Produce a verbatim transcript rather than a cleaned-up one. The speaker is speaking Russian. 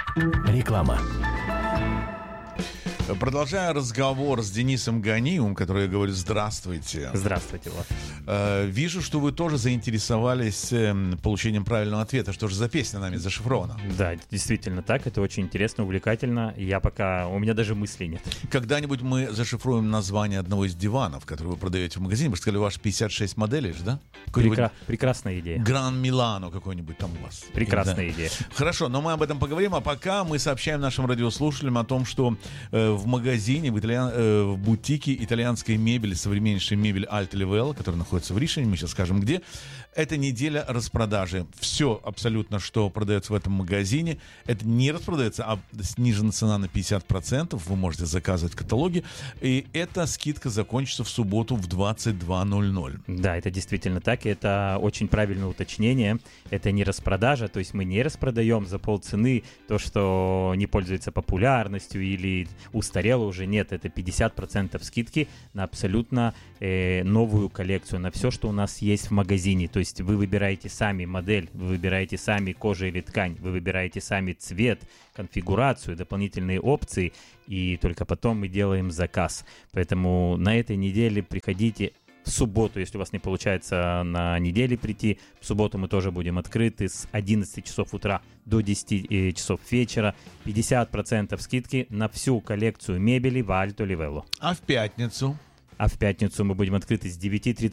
Реклама. Продолжая разговор с Денисом Ганиевым, который говорит «Здравствуйте». Здравствуйте, Влад. Э, вижу, что вы тоже заинтересовались э, получением правильного ответа. Что же за песня нами зашифрована? Да, действительно так. Это очень интересно, увлекательно. Я пока... У меня даже мыслей нет. Когда-нибудь мы зашифруем название одного из диванов, который вы продаете в магазине. Вы сказали, у вас пятьдесят шесть моделей же, да? Прекра... Прекрасная идея. Гран Милано какой-нибудь там у вас. Прекрасная да. идея. Хорошо, но мы об этом поговорим. А пока мы сообщаем нашим радиослушателям о том, что э, в магазине, в, итальян... э, в бутике итальянской мебели, современнейшей мебель Alto Livello, которая находится в Ришине, мы сейчас скажем где, это неделя распродажи. Все абсолютно, что продается в этом магазине, это не распродается, а снижена цена на пятьдесят процентов. Вы можете заказывать каталоги. И эта скидка закончится в субботу в двадцать два ноль ноль. Да, это действительно так. И это очень правильное уточнение. Это не распродажа, то есть мы не распродаем за полцены то, что не пользуется популярностью или устарело уже. Нет, это пятьдесят процентов скидки на абсолютно э, новую коллекцию, на все, что у нас есть в магазине. То есть вы выбираете сами модель, вы выбираете сами кожу или ткань, вы выбираете сами цвет, конфигурацию, дополнительные опции, и только потом мы делаем заказ. Поэтому на этой неделе приходите в субботу, если у вас не получается на неделе прийти. В субботу мы тоже будем открыты с одиннадцати часов утра до десяти часов вечера. пятьдесят процентов скидки на всю коллекцию мебели в Alto Livello. А в пятницу? А в пятницу мы будем открыты с девяти тридцати